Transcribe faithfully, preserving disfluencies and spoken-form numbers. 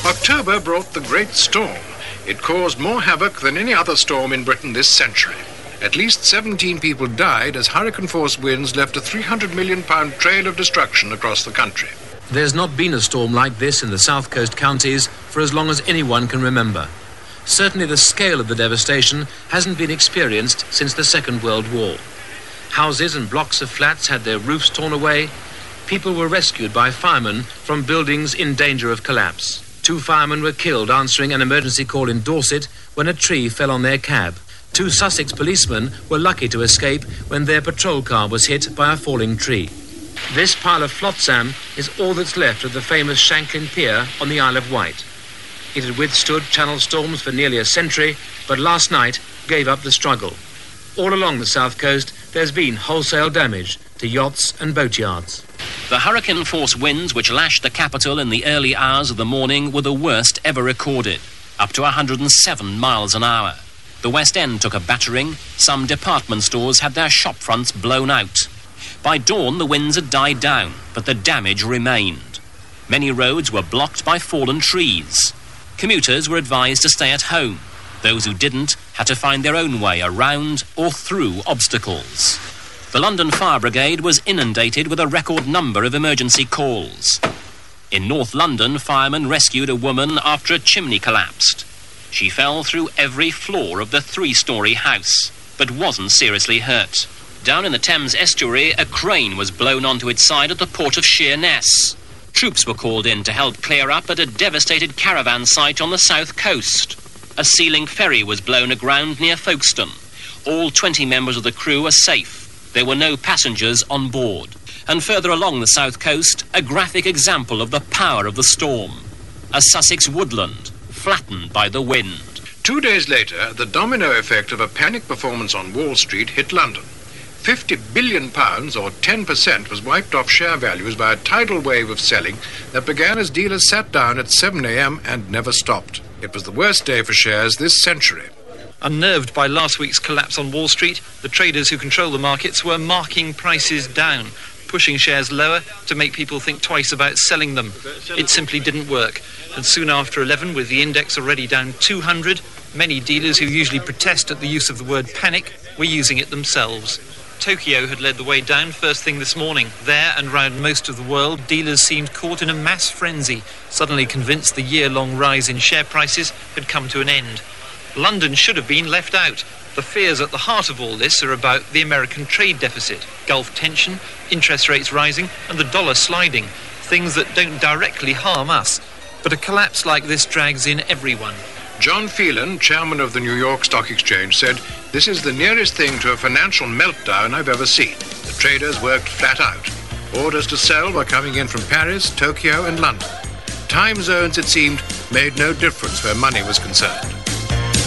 October brought the Great Storm. It caused more havoc than any other storm in Britain this century. At least seventeen people died as hurricane-force winds left a three hundred million pound trail of destruction across the country. There's not been a storm like this in the South Coast counties for as long as anyone can remember. Certainly the scale of the devastation hasn't been experienced since the Second World War. Houses and blocks of flats had their roofs torn away. People were rescued by firemen from buildings in danger of collapse. Two firemen were killed answering an emergency call in Dorset when a tree fell on their cab. Two Sussex policemen were lucky to escape when their patrol car was hit by a falling tree. This pile of flotsam is all that's left of the famous Shanklin Pier on the Isle of Wight. It had withstood channel storms for nearly a century, but last night gave up the struggle. All along the south coast, there's been wholesale damage to yachts and boatyards. The hurricane-force winds which lashed the capital in the early hours of the morning were the worst ever recorded, up to one hundred seven miles an hour. The West End took a battering. Some department stores had their shop fronts blown out. By dawn, the winds had died down, but the damage remained. Many roads were blocked by fallen trees. Commuters were advised to stay at home. Those who didn't had to find their own way around or through obstacles. The London Fire Brigade was inundated with a record number of emergency calls. In North London, firemen rescued a woman after a chimney collapsed. She fell through every floor of the three-storey house, but wasn't seriously hurt. Down in the Thames estuary, a crane was blown onto its side at the port of Sheerness. Troops were called in to help clear up at a devastated caravan site on the south coast. A sealing ferry was blown aground near Folkestone. All twenty members of the crew are safe. There were no passengers on board. And further along the south coast, a graphic example of the power of the storm. A Sussex woodland, flattened by the wind. Two days later, the domino effect of a panic performance on Wall Street hit London. fifty billion pounds, or ten percent, was wiped off share values by a tidal wave of selling that began as dealers sat down at seven a.m. and never stopped. It was the worst day for shares this century. Unnerved by last week's collapse on Wall Street, the traders who control the markets were marking prices down, pushing shares lower to make people think twice about selling them. It simply didn't work. And soon after eleven, with the index already down two hundred, many dealers who usually protest at the use of the word panic were using it themselves. Tokyo had led the way down first thing this morning. There and round most of the world, dealers seemed caught in a mass frenzy, suddenly convinced the year-long rise in share prices had come to an end. London should have been left out. The fears at the heart of all this are about the American trade deficit, Gulf tension, interest rates rising, and the dollar sliding, things that don't directly harm us. But a collapse like this drags in everyone. John Phelan, chairman of the New York Stock Exchange, said, "This is the nearest thing to a financial meltdown I've ever seen. The traders worked flat out. Orders to sell were coming in from Paris, Tokyo and London. Time zones, it seemed, made no difference where money was concerned."